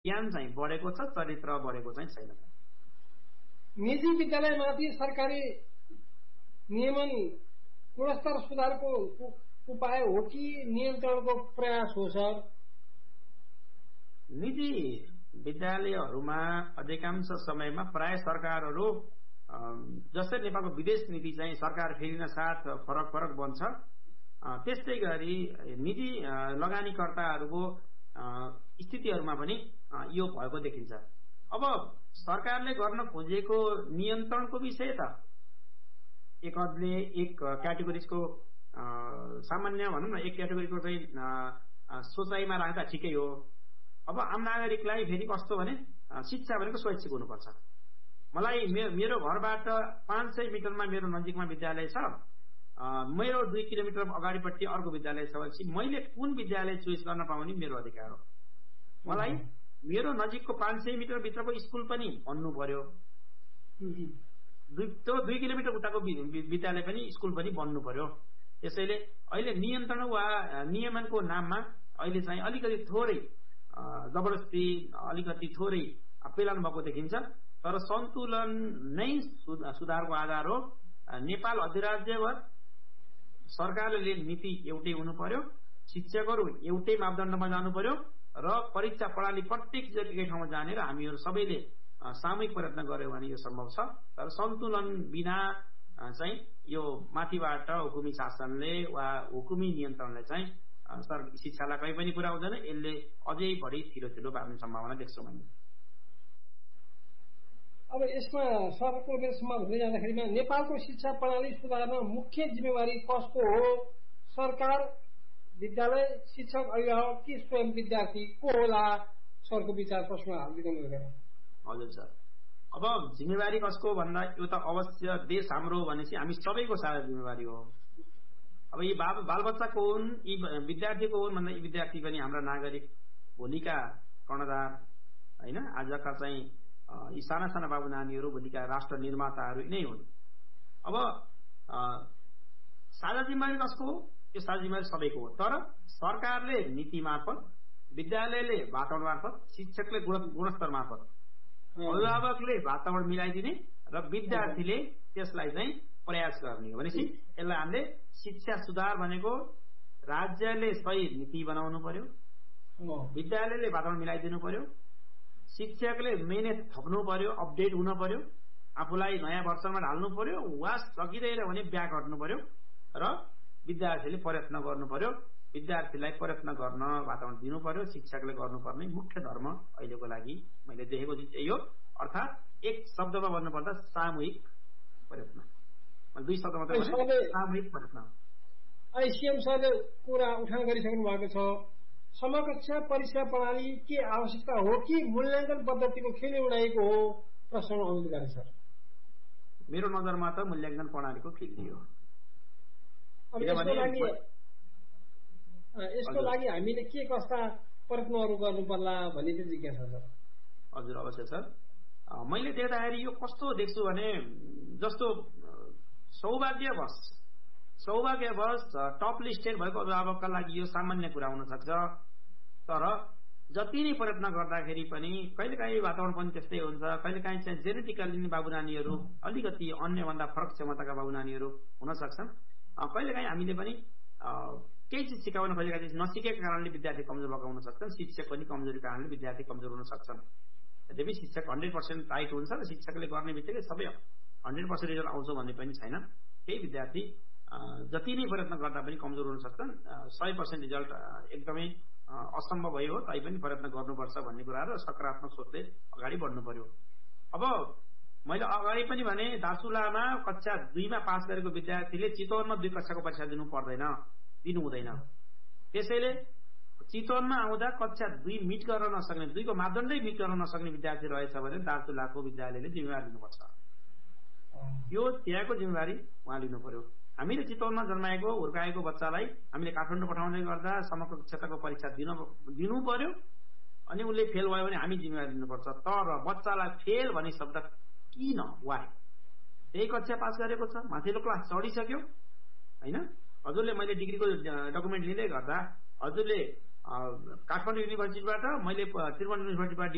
ज्ञान चाहिँ बढेको छ, चरित्र बढेको चाहिँ छैन। निजी विद्यालयमाथि सरकारी नियमन गुणस्तर सुधारको उपाय हो कि नियन्त्रणको प्रयास हो सर? निजी विद्यालयहरूमा अधिकांश समयमा प्राय सरकारहरू जस्तै नेपालको विदेश नीति चाहिँ सरकार फेरिन साथ फरक फरक बन्छ, त्यस्तै गरी निजी लगानीकर्ताहरूको स्थितिहरूमा पनि यो भएको देखिन्छ। अब सरकारले गर्न खोजेको नियन्त्रणको विषय त एक हदले एक क्याटेगोरीको सामान्य भनौँ न, एक क्याटेगोरीको चाहिँ सोचाइमा राख्दा ठिकै हो। अब आम नागरिकलाई फेरि कस्तो भने शिक्षा भनेको स्वैच्छिक हुनुपर्छ। मलाई मेरो घरबाट 500 मिटरमा मेरो नजिकमा विद्यालय छ, मेरो 2 किलोमिटर अगाडिपट्टि अर्को विद्यालय छ भनेपछि मैले कुन विद्यालय चुइस गर्न पाउने मेरो अधिकार हो। मलाई मेरो नजिकको 500 मिटर भित्रको स्कुल पनि भन्नु पर्यो, त्यो 2 किलोमिटर उताको विद्यालय पनि स्कुल पनि बन्नु पर्यो। त्यसैले अहिले नियन्त्रण वा नियमनको नाममा अहिले चाहिँ अलिकति थोरै जबरजस्ती, अलिकति थोरै पेलन भएको देखिन्छ। तर सन्तुलन नै सुधारको आधार हो। नेपाल अधिराज्यभर सरकारले नीति एउटै हुनु पर्यो, शिक्षकहरू एउटै मापदण्डमा जानु पर्यो र परीक्षा प्रणाली प्रत्येक जग्गा ठाउँमा जानेर हामीहरू सबैले सामूहिक प्रयत्न गर्यो भने यो सम्भव छ। तर सन्तुलन बिना चाहिँ यो माथिबाट हुकुमी शासनले वा हुकुमी नियन्त्रणले चाहिँ शिक्षालाई कहीँ पनि पुर्याउँदैन, यसले अझै बढी ठिलो पार्ने सम्भावना देख्छु मैले। अब यसमा सरको मेसमा हुँदै जाँदाखेरिमा नेपालको शिक्षा प्रणाली सुधार्न मुख्य जिम्मेवारी कसको हो? सरकार, विद्यालय, शिक्षक, अभिभावक कि स्वयं विद्यार्थी को होला? सरको विचार प्रश्न हालिदिनु होला। हजुर सर, अब जिम्मेवारी कसको भन्दा यो त अवश्य देश हाम्रो भनेपछि हामी सबैको सारा जिम्मेवारी हो। अब यी बालबच्चा को हुन्, यी विद्यार्थी को हुन् भन्दा यी विद्यार्थी पनि हाम्रा नागरिक, भोलिका कर्णधार होइन। आजका चाहिँ यी साना साना बाबु नानीहरू भोलिका राष्ट्र निर्माताहरू नै हुन्। अब साझा जिम्मेवारी कसको हो? यो साझा जिम्मेवारी सबैको हो। तर सरकारले नीति मार्फत, विद्यालयले वातावरण मार्फत, शिक्षकले गुणस्तर मार्फत, अभिभावकले वातावरण मिलाइदिने र विद्यार्थीले त्यसलाई चाहिँ प्रयास गर्ने हो। भनेपछि यसलाई हामीले शिक्षा सुधार भनेको राज्यले सही नीति बनाउनु पर्यो, विद्यालयले वातावरण मिलाइदिनु पर्यो, शिक्षकले मेहनत थप्नु पर्यो, अपडेट हुन पर्यो, आफूलाई नयाँ वर्षमा ढाल्नु पर्यो, वा सकिँदैन भने ब्याक हट्नु पर्यो र विद्यार्थीले प्रयत्न गर्नु पर्यो। विद्यार्थीलाई प्रयत्न गर्न वातावरण दिनु पर्यो। शिक्षकले गर्नुपर्ने मुख्य धर्म अहिलेको लागि मैले देखेको चिज यही हो। अर्थात् एक शब्दमा भन्नुपर्दा सामूहिक प्रयत्न, 2 शब्द मात्रै सामूहिक प्रयत्न। आइसिएम सरले कुरा उठान गरिसक्नु भएको छ। समकक्ष परीक्षा प्रणाली के आवश्यकता हो कि मूल्याङ्कन पद्धतिको खेल उडाएको हो? प्रश्न अनुमति सर। मेरो नजरमा त मूल्याङ्कन प्रणालीको खेल हो। अब यसको लागि हामीले के कस्ता प्रयत्नहरू गर्नु पर्ला भन्ने चाहिँ जिज्ञासा छ। हजुर अवश्य सर, मैले देख्दाखेरि यो कस्तो देख्छु भने जस्तो सौभाग्यवश टप लिस्टेड भएको अभिभावकका लागि यो सामान्य कुरा हुन सक्छ। तर जति नै प्रयत्न गर्दाखेरि पनि कहिलेकाहीँ वातावरण पनि त्यस्तै हुन्छ। कहिलेकाहीँ चाहिँ जेनेटिकली नै बाबु नानीहरू अलिकति अन्यभन्दा फरक क्षमताका बाबु नानीहरू हुन सक्छन्। कहिलेकाहीँ हामीले पनि केही चिज सिकाउन खोजेका चिज नसिकेको कारणले विद्यार्थी कमजोर भएको हुन सक्छन्, शिक्षक पनि कमजोरी कारणले विद्यार्थी कमजोर हुन सक्छन्। यद्यपि शिक्षक 100% टाइट हुन्छ र शिक्षकले गर्ने बित्तिकै सबै 100% रिजल्ट आउँछ भन्ने पनि छैन। केही विद्यार्थी जति नै प्रयत्न गर्दा पनि कमजोर हुन सक्छन्। 100% रिजल्ट एकदमै असम्भव भयो तैपनि प्रयत्न गर्नुपर्छ भन्ने कुरा र सकारात्मक सोचले अगाडि बढ्नु पर्यो। अब मैले अगाडि पनि भने दार्चुलामा कक्षा 2 मा पास गरेको विद्यार्थीले चितवनमा 2 कक्षाको परीक्षा दिनु हुँदैन। त्यसैले चितवनमा आउँदा कक्षा 2 मिट गर्न नसक्ने, 2 को मापदण्डै मिट गर्न नसक्ने विद्यार्थी रहेछ भने दार्चुलाको विद्यालयले जिम्मेवारी लिनुपर्छ। यो त्यहाँको जिम्मेवारी उहाँ लिनु पर्यो। हामीले चितवनमा जन्माएको हुर्काएको बच्चालाई हामीले काठमाडौँ पठाउँदै गर्दा समकक्ष क्षेत्रको परीक्षा दिनु पर्यो अनि उसले फेल भयो भने हामी जिम्मेवारी लिनुपर्छ। तर बच्चालाई फेल भन्ने शब्द किन, वाइ? त्यही कक्षा पास गरेको छ, माथिल्लो क्लास चढिसक्यो होइन। हजुरले मैले डिग्रीको डकुमेन्ट लिँदै गर्दा हजुरले काठमाडौँ युनिभर्सिटीबाट, मैले त्रिभुवन युनिभर्सिटीबाट